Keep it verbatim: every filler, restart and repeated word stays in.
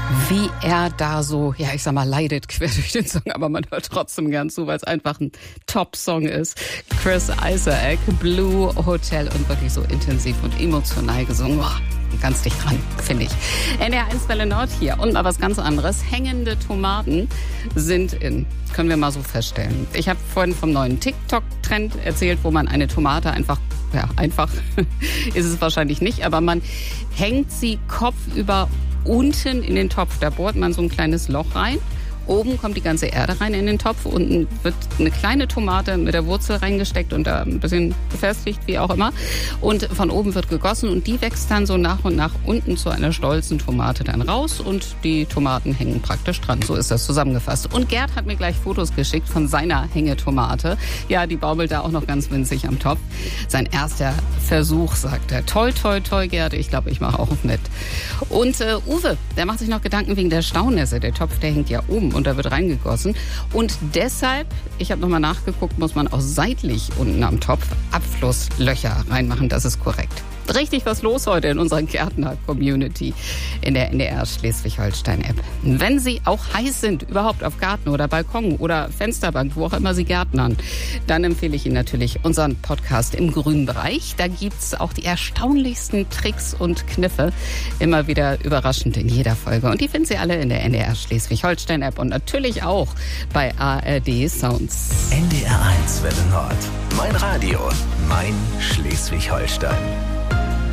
Wie er da so, ja, ich sag mal, leidet quer durch den Song, aber man hört trotzdem gern zu, weil es einfach ein Top-Song ist. Chris Isaak, Blue Hotel, und wirklich so intensiv und emotional gesungen. Boah, ganz dicht dran, finde ich. N D R eins Welle Nord hier. Und mal was ganz anderes. Hängende Tomaten sind in. Können wir mal so feststellen. Ich habe vorhin vom neuen TikTok-Trend erzählt, wo man eine Tomate einfach, ja, einfach ist es wahrscheinlich nicht, aber man hängt sie kopfüber unten in den Topf. Da bohrt man so ein kleines Loch rein. Oben kommt die ganze Erde rein in den Topf. Unten wird eine kleine Tomate mit der Wurzel reingesteckt und da ein bisschen befestigt, wie auch immer. Und von oben wird gegossen und die wächst dann so nach und nach unten zu einer stolzen Tomate dann raus und die Tomaten hängen praktisch dran. So ist das zusammengefasst. Und Gerd hat mir gleich Fotos geschickt von seiner Hängetomate. Ja, die baumelt da auch noch ganz winzig am Topf. Sein erster Versuch, sagt er. Toi, toi, toi, Gerd. Ich glaube, ich mache auch mit. Und äh, Uwe, der macht sich noch Gedanken wegen der Staunässe. Der Topf, der hängt ja oben und da wird reingegossen. Und deshalb, ich habe nochmal nachgeguckt, muss man auch seitlich unten am Topf Abflusslöcher reinmachen. Das ist korrekt. Richtig was los heute in unserer Gärtner-Community in der N D R Schleswig-Holstein-App. Wenn Sie auch heiß sind, überhaupt auf Garten oder Balkon oder Fensterbank, wo auch immer Sie gärtnern, dann empfehle ich Ihnen natürlich unseren Podcast im grünen Bereich. Da gibt's auch die erstaunlichsten Tricks und Kniffe, immer wieder überraschend in jeder Folge. Und die finden Sie alle in der N D R Schleswig-Holstein-App und natürlich auch bei A R D Sounds. N D R eins Welle Nord. Mein Radio, mein Schleswig-Holstein.